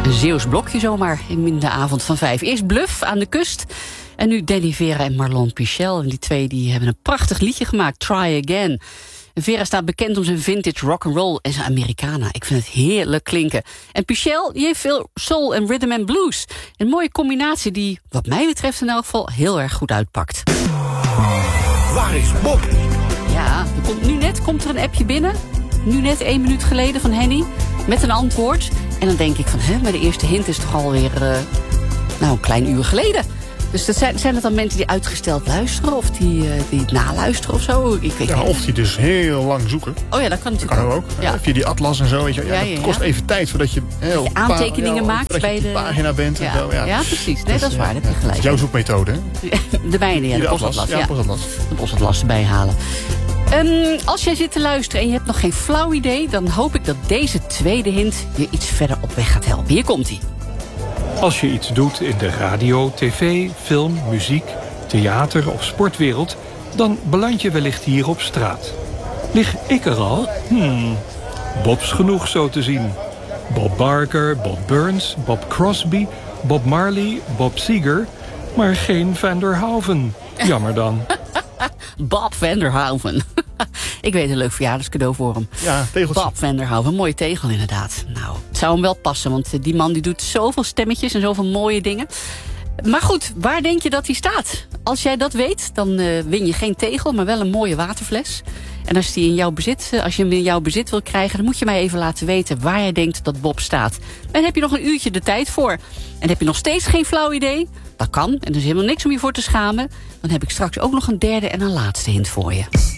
Een Zeeuws blokje zomaar in de avond van 5. Eerst Bluff aan de kust. En nu Danny Vera en Marlon Pichel. En die twee die hebben een prachtig liedje gemaakt, Try Again. En Vera staat bekend om zijn vintage rock'n'roll en zijn Americana. Ik vind het heerlijk klinken. En Pichel die heeft veel soul en rhythm and blues. Een mooie combinatie die, wat mij betreft in elk geval, heel erg goed uitpakt. Waar is Bob? Ja, komt er een appje binnen. Nu net 1 minuut geleden van Henny. Met een antwoord. En dan denk ik van, maar de eerste hint is toch alweer een klein uur geleden. Dus zijn het dan mensen die uitgesteld luisteren? Of die het naluisteren of zo? Ik weet niet. Of die dus heel lang zoeken. Oh ja, dat kan natuurlijk ook. Ja. Via die atlas en zo. Weet je. Dat kost even tijd voordat je aantekeningen maakt bij de pagina bent. En zo. Ja, precies. Nee, dat is waar. Dat heb je gelijk. Dat is jouw zoekmethode, hè? De mijne, de posatlas. Ja, posatlas. De posatlas erbij halen. Als jij zit te luisteren en je hebt nog geen flauw idee, dan hoop ik dat deze tweede hint je iets verder op weg gaat helpen. Hier komt-ie. Als je iets doet in de radio, tv, film, muziek, theater of sportwereld, dan beland je wellicht hier op straat. Lig ik er al? Bobs genoeg zo te zien. Bob Barker, Bob Burns, Bob Crosby, Bob Marley, Bob Seger, maar geen Van der Houven. Jammer dan. Bob Van der Houven. Ik weet een leuk verjaardagscadeau voor hem. Ja, tegeltje. Bob Van der Houven, een mooie tegel inderdaad. Nou, het zou hem wel passen, want die man die doet zoveel stemmetjes en zoveel mooie dingen. Maar goed, waar denk je dat hij staat? Als jij dat weet, dan win je geen tegel, maar wel een mooie waterfles. En als je hem in jouw bezit wil krijgen, dan moet je mij even laten weten waar jij denkt dat Bob staat. En heb je nog een uurtje de tijd voor. En heb je nog steeds geen flauw idee? Dat kan, en er is helemaal niks om je voor te schamen. Dan heb ik straks ook nog een derde en een laatste hint voor je.